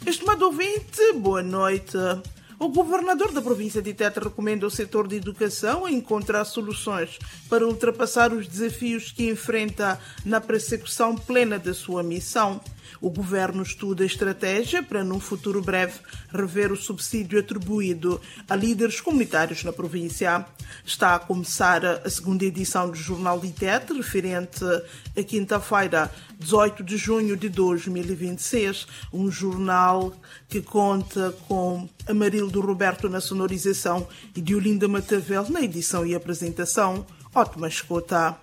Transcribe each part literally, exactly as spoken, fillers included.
Estimado ouvinte, boa noite. O governador da província de Tete recomenda ao setor de educação a encontrar soluções para ultrapassar os desafios que enfrenta na persecução plena da sua missão. O governo estuda estratégia para, num futuro breve, rever o subsídio atribuído a líderes comunitários na província. Está a começar a segunda edição do Jornal de Tete, referente a quinta-feira, dezoito de junho de dois mil e vinte e seis, um jornal que conta com Amarildo Roberto na sonorização e Diolinda Matavel na edição e apresentação. Ótima escuta!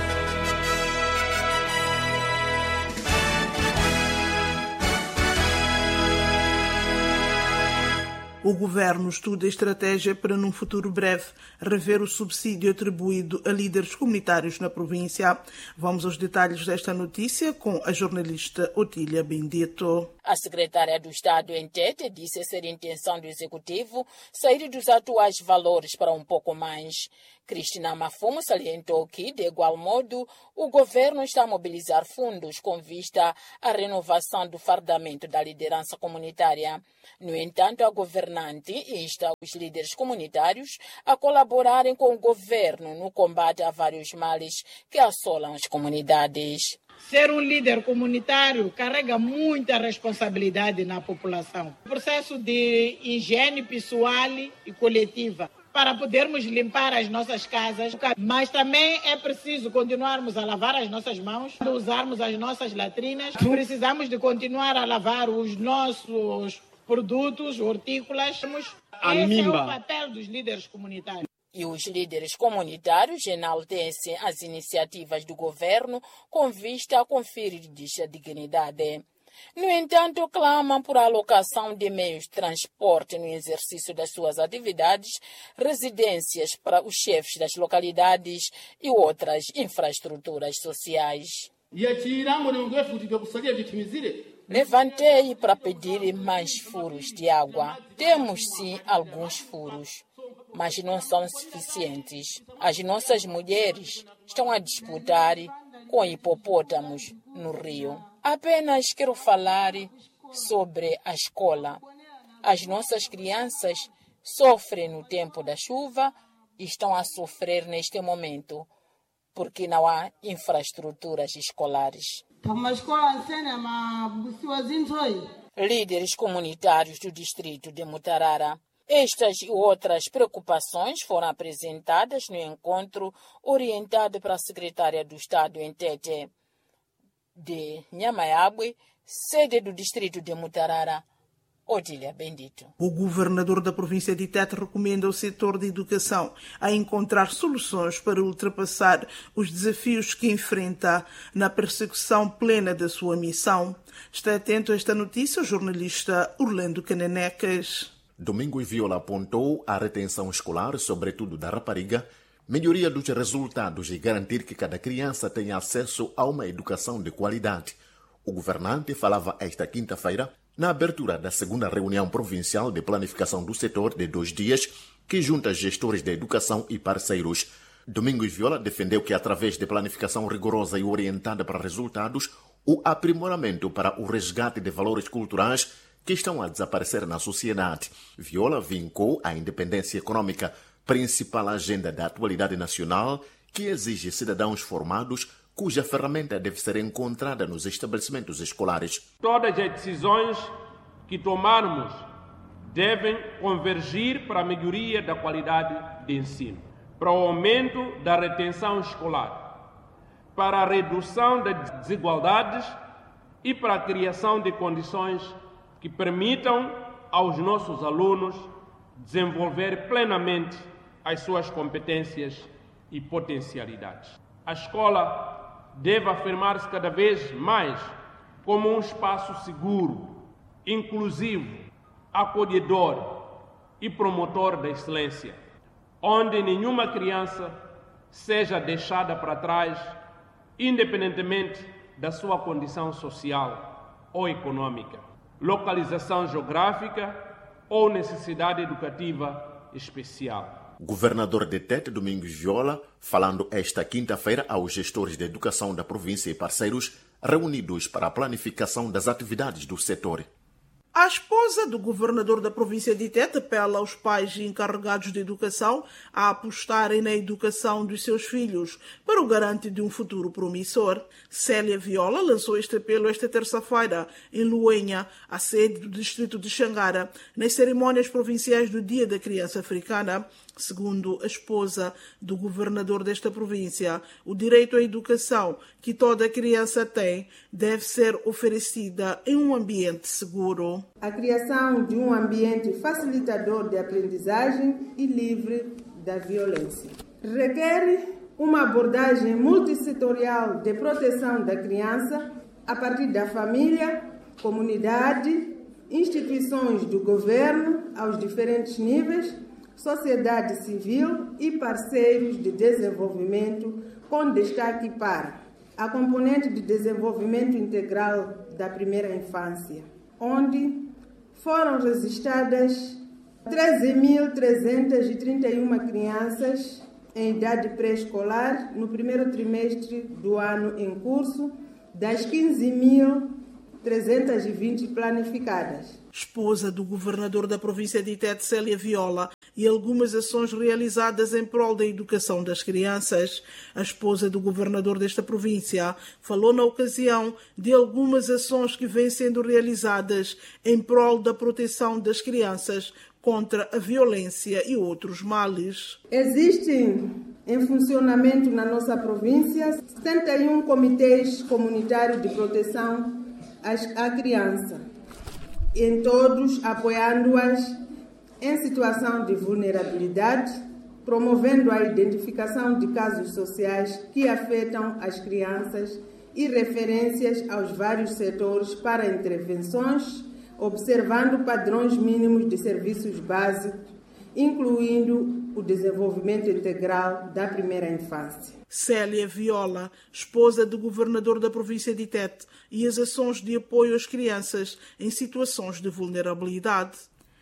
O governo estuda estratégia para, num futuro breve, rever o subsídio atribuído a líderes comunitários na província. Vamos aos detalhes desta notícia com a jornalista Otília Bendito. A secretária do Estado em Tete disse ser intenção do Executivo sair dos atuais valores para um pouco mais. Cristina Mafumo salientou que, de igual modo, o governo está a mobilizar fundos com vista à renovação do fardamento da liderança comunitária. No entanto, a governante insta os líderes comunitários a colaborarem com o governo no combate a vários males que assolam as comunidades. Ser um líder comunitário carrega muita responsabilidade na população. Processo de higiene pessoal e coletiva, para podermos limpar as nossas casas, mas também é preciso continuarmos a lavar as nossas mãos, usarmos as nossas latrinas, precisamos de continuar a lavar os nossos produtos hortícolas. Esse é o papel dos líderes comunitários. E os líderes comunitários enaltecem as iniciativas do governo com vista a conferir-lhes a dignidade. No entanto, clamam por alocação de meios de transporte no exercício das suas atividades, residências para os chefes das localidades e outras infraestruturas sociais. Levantei para pedir mais furos de água. Temos sim alguns furos, mas não são suficientes. As nossas mulheres estão a disputar com hipopótamos no rio. Apenas quero falar sobre a escola. As nossas crianças sofrem no tempo da chuva e estão a sofrer neste momento, porque não há infraestruturas escolares. Líderes comunitários do distrito de Mutarara. Estas e outras preocupações foram apresentadas no encontro orientado para a secretária do Estado em Tete de Nhamaiabwe, sede do distrito de Mutarara, Otília Bendito. O governador da província de Tete recomenda ao setor de educação a encontrar soluções para ultrapassar os desafios que enfrenta na persecução plena da sua missão. Está atento a esta notícia o jornalista Orlando Cananecas. Domingos Viola apontou a retenção escolar, sobretudo da rapariga, melhoria dos resultados e garantir que cada criança tenha acesso a uma educação de qualidade. O governante falava esta quinta-feira na abertura da segunda reunião provincial de planificação do setor de dois dias, que junta gestores de educação e parceiros. Domingos Viola defendeu que, através de planificação rigorosa e orientada para resultados, o aprimoramento para o resgate de valores culturais que estão a desaparecer na sociedade. Viola vincou a independência econômica, principal agenda da atualidade nacional, que exige cidadãos formados, cuja ferramenta deve ser encontrada nos estabelecimentos escolares. Todas as decisões que tomarmos devem convergir para a melhoria da qualidade de ensino, para o aumento da retenção escolar, para a redução das desigualdades e para a criação de condições que permitam aos nossos alunos desenvolver plenamente as suas competências e potencialidades. A escola deve afirmar-se cada vez mais como um espaço seguro, inclusivo, acolhedor e promotor da excelência, onde nenhuma criança seja deixada para trás, independentemente da sua condição social ou econômica, localização geográfica ou necessidade educativa especial. Governador de Tete, Domingos Viola, falando esta quinta-feira aos gestores de educação da província e parceiros reunidos para a planificação das atividades do setor. A esposa do governador da província de Tete apela aos pais e encarregados de educação a apostarem na educação dos seus filhos para o garante de um futuro promissor. Célia Viola lançou este apelo esta terça-feira em Luenha, a sede do distrito de Xangara, nas cerimônias provinciais do Dia da Criança Africana. Segundo a esposa do governador desta província, o direito à educação que toda criança tem deve ser oferecida em um ambiente seguro. A criação de um ambiente facilitador de aprendizagem e livre da violência requer uma abordagem multissetorial de proteção da criança a partir da família, comunidade, instituições do governo aos diferentes níveis, sociedade civil e parceiros de desenvolvimento, com destaque para a componente de desenvolvimento integral da primeira infância, onde foram registradas treze mil trezentas e trinta e uma crianças em idade pré-escolar no primeiro trimestre do ano em curso, das quinze mil trezentas e vinte planificadas. Esposa do governador da província de Tete, Célia Viola, e algumas ações realizadas em prol da educação das crianças. A esposa do governador desta província falou na ocasião de algumas ações que vêm sendo realizadas em prol da proteção das crianças contra a violência e outros males. Existem em funcionamento na nossa província setenta e um comitês comunitários de proteção à criança, em todos apoiando-as em situação de vulnerabilidade, promovendo a identificação de casos sociais que afetam as crianças e referências aos vários setores para intervenções, observando padrões mínimos de serviços básicos, incluindo o desenvolvimento integral da primeira infância. Célia Viola, esposa do governador da província de Tete, e as ações de apoio às crianças em situações de vulnerabilidade.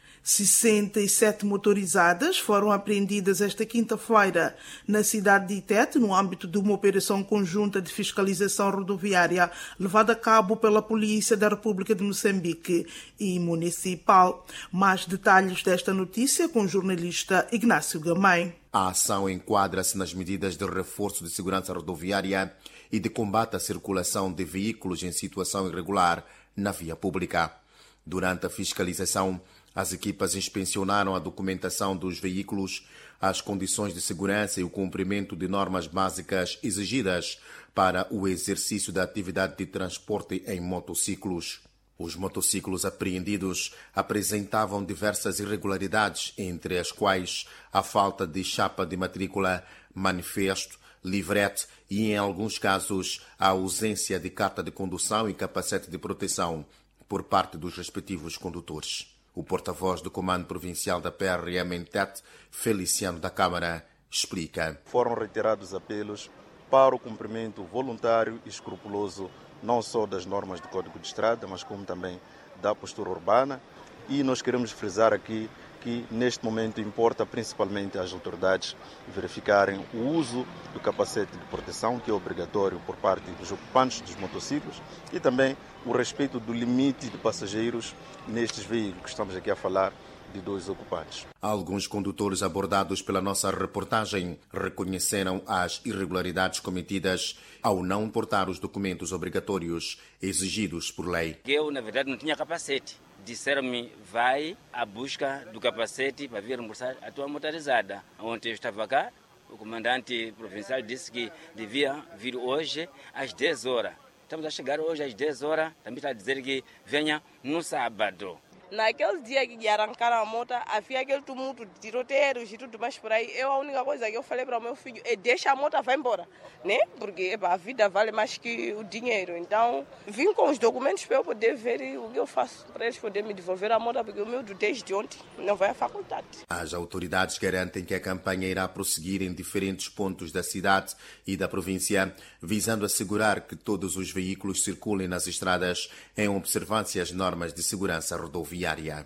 sessenta e sete motorizadas foram apreendidas esta quinta-feira na cidade de Tete, no âmbito de uma operação conjunta de fiscalização rodoviária levada a cabo pela Polícia da República de Moçambique e Municipal. Mais detalhes desta notícia com o jornalista Ignácio Gamay. A ação enquadra-se nas medidas de reforço de segurança rodoviária e de combate à circulação de veículos em situação irregular na via pública. Durante a fiscalização, as equipas inspecionaram a documentação dos veículos, as condições de segurança e o cumprimento de normas básicas exigidas para o exercício da atividade de transporte em motociclos. Os motociclos apreendidos apresentavam diversas irregularidades, entre as quais a falta de chapa de matrícula, manifesto, livrete e, em alguns casos, a ausência de carta de condução e capacete de proteção por parte dos respectivos condutores. O porta-voz do Comando Provincial da P R M em Tete, Feliciano da Câmara, explica. Foram reiterados apelos para o cumprimento voluntário e escrupuloso não só das normas do Código de Estrada, mas como também da postura urbana. E nós queremos frisar aqui que neste momento importa principalmente às autoridades verificarem o uso do capacete de proteção, que é obrigatório por parte dos ocupantes dos motociclos, e também o respeito do limite de passageiros nestes veículos que estamos aqui a falar de dois ocupantes. Alguns condutores abordados pela nossa reportagem reconheceram as irregularidades cometidas ao não portar os documentos obrigatórios exigidos por lei. Eu, na verdade, não tinha capacete. Disseram-me, vai à busca do capacete para vir reembolsar a tua motorizada. Ontem eu estava cá, o comandante provincial disse que devia vir hoje às dez horas. Estamos a chegar hoje às dez horas, também está a dizer que venha no sábado. Naqueles dias que arrancaram a moto, havia aquele tumulto de tiroteiros e tudo mais por aí. Eu, a única coisa que eu falei para o meu filho é deixa a moto, vai embora, né? Porque epa, a vida vale mais que o dinheiro. Então, vim com os documentos para eu poder ver o que eu faço para eles poderem me devolver a moto, porque o meu desde ontem não vai à faculdade. As autoridades garantem que a campanha irá prosseguir em diferentes pontos da cidade e da província, visando assegurar que todos os veículos circulem nas estradas em observância às normas de segurança rodoviária.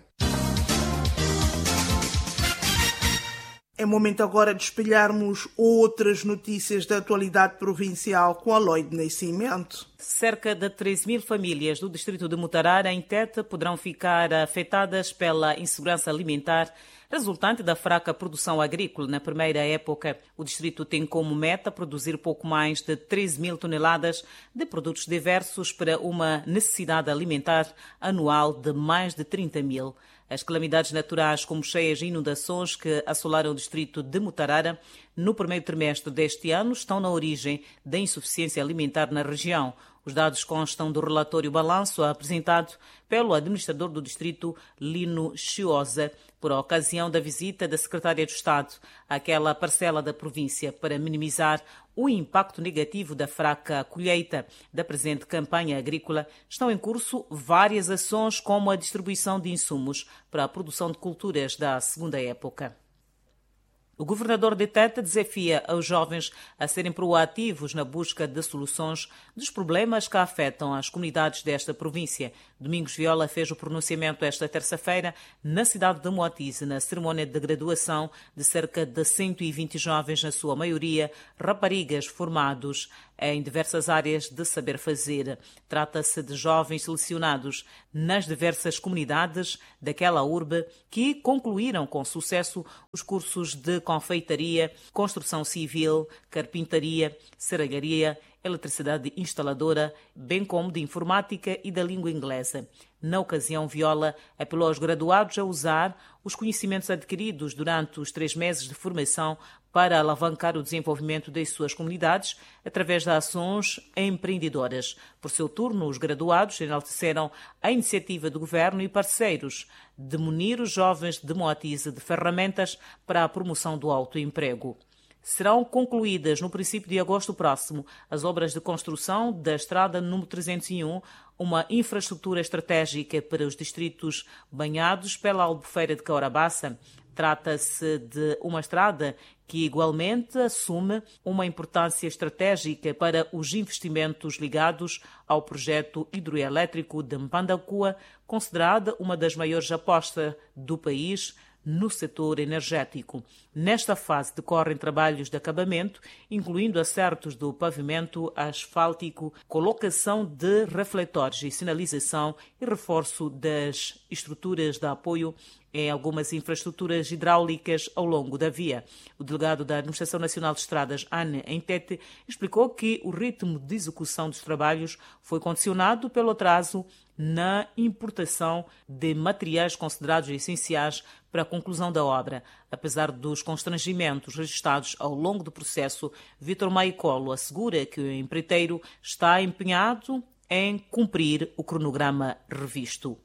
É momento agora de espelharmos outras notícias da atualidade provincial com a Lloyd Nascimento. Cerca de treze mil famílias do distrito de Mutarara, em Tete, poderão ficar afetadas pela insegurança alimentar resultante da fraca produção agrícola na primeira época. O distrito tem como meta produzir pouco mais de treze mil toneladas de produtos diversos para uma necessidade alimentar anual de mais de trinta mil. As calamidades naturais, como cheias e inundações que assolaram o distrito de Mutarara no primeiro trimestre deste ano, estão na origem da insuficiência alimentar na região. Os dados constam do relatório balanço apresentado pelo administrador do distrito, Lino Chiosa, por ocasião da visita da secretária de Estado àquela parcela da província para minimizar o impacto negativo da fraca colheita da presente campanha agrícola. Estão em curso várias ações, como a distribuição de insumos para a produção de culturas da segunda época. O governador de Tete desafia os jovens a serem proativos na busca de soluções dos problemas que afetam as comunidades desta província. Domingos Viola fez o pronunciamento esta terça-feira na cidade de Moatize, na cerimónia de graduação de cerca de cento e vinte jovens, na sua maioria raparigas formados em diversas áreas de saber fazer. Trata-se de jovens selecionados nas diversas comunidades daquela urbe que concluíram com sucesso os cursos de confeitaria, construção civil, carpintaria, serralharia, eletricidade instaladora, bem como de informática e da língua inglesa. Na ocasião, Viola apelou aos graduados a usar os conhecimentos adquiridos durante os três meses de formação para alavancar o desenvolvimento das suas comunidades através de ações empreendedoras. Por seu turno, os graduados enalteceram a iniciativa do governo e parceiros de munir os jovens de Moatize de ferramentas para a promoção do autoemprego. Serão concluídas no princípio de agosto próximo as obras de construção da estrada número trezentos e um, uma infraestrutura estratégica para os distritos banhados pela Albufeira de Caurabaça. Trata-se de uma estrada que igualmente assume uma importância estratégica para os investimentos ligados ao projeto hidroelétrico de Mpandakua, considerada uma das maiores apostas do país no setor energético. Nesta fase decorrem trabalhos de acabamento, incluindo acertos do pavimento asfáltico, colocação de refletores e sinalização e reforço das estruturas de apoio em algumas infraestruturas hidráulicas ao longo da via. O delegado da Administração Nacional de Estradas, Anne em Tete, explicou que o ritmo de execução dos trabalhos foi condicionado pelo atraso na importação de materiais considerados essenciais para a conclusão da obra. Apesar dos constrangimentos registrados ao longo do processo, Vítor Maicolo assegura que o empreiteiro está empenhado em cumprir o cronograma revisto.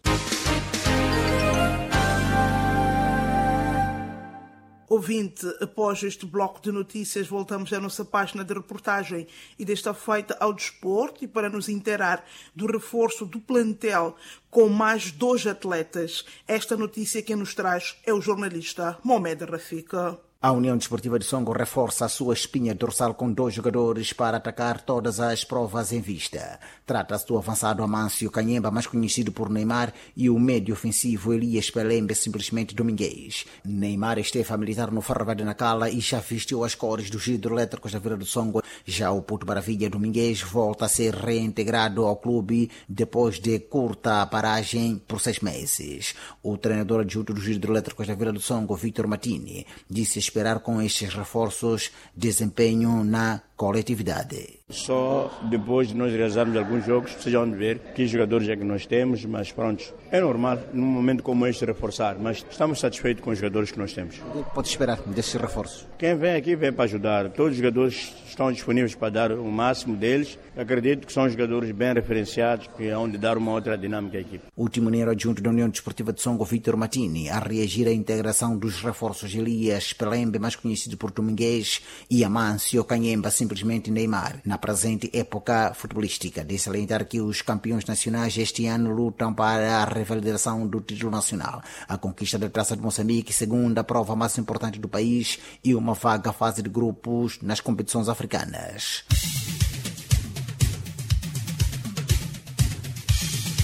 Ouvinte, após este bloco de notícias, voltamos à nossa página de reportagem e desta feita ao desporto, e para nos inteirar do reforço do plantel com mais dois atletas. Esta notícia quem nos traz é o jornalista Mohamed Rafika. A União Desportiva de Songo reforça a sua espinha dorsal com dois jogadores para atacar todas as provas em vista. Trata-se do avançado Amâncio Canhemba, mais conhecido por Neymar, e o médio ofensivo Elias Pelembe, simplesmente Domingues. Neymar esteve a militar no Farrava de Nacala e já vestiu as cores dos hidroelétricos da Vila do Songo. Já o Puto Maravilha Domingues volta a ser reintegrado ao clube depois de curta paragem por seis meses. O treinador adjunto dos hidroelétricos da Vila do Songo, Victor Matini, disse esperar com estes reforços desempenho na coletividade. Só depois de nós realizarmos alguns jogos, vocês vão ver que jogadores é que nós temos, mas pronto, é normal num momento como este reforçar, mas estamos satisfeitos com os jogadores que nós temos. O que pode esperar desses reforços? Quem vem aqui vem para ajudar, todos os jogadores estão disponíveis para dar o máximo deles. Acredito que são jogadores bem referenciados, que é onde dar uma outra dinâmica à equipe. O timoneiro adjunto da União Desportiva de Songo, Vítor Matini, a reagir à integração dos reforços Elias Pelembe, mais conhecido por Domingues, e Amâncio Canhemba, simplesmente Neymar, na presente época futebolística. De salientar que os campeões nacionais este ano lutam para a revalidação do título nacional, a conquista da Taça de Moçambique, segunda prova mais importante do país, e uma vaga fase de grupos nas competições africanas.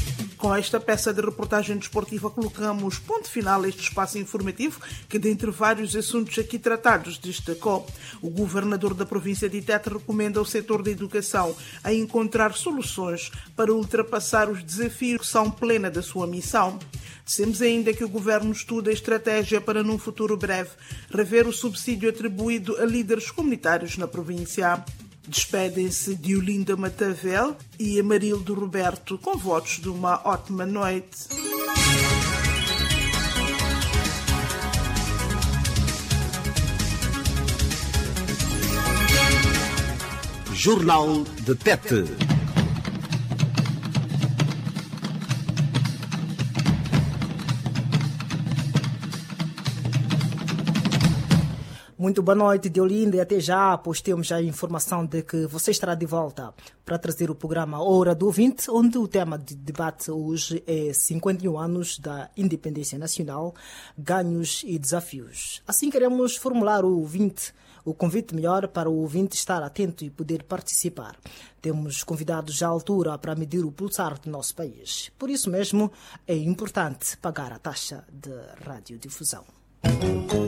Com esta peça de reportagem desportiva colocamos ponto final a este espaço informativo que, dentre vários assuntos aqui tratados, destacou: o governador da província de Tete recomenda ao setor da educação a encontrar soluções para ultrapassar os desafios que são plena da sua missão. Dissemos ainda que o governo estuda a estratégia para, num futuro breve, rever o subsídio atribuído a líderes comunitários na província. Despedem-se de Olinda Matavel e Amarildo Roberto com votos de uma ótima noite. Jornal de Tete. Muito boa noite, de Olinda, e até já, pois temos a informação de que você estará de volta para trazer o programa Hora do Ouvinte, onde o tema de debate hoje é cinquenta e um anos da independência nacional, ganhos e desafios. Assim queremos formular o ouvinte, o convite melhor para o ouvinte estar atento e poder participar. Temos convidados à altura para medir o pulsar do nosso país. Por isso mesmo, é importante pagar a taxa de radiodifusão.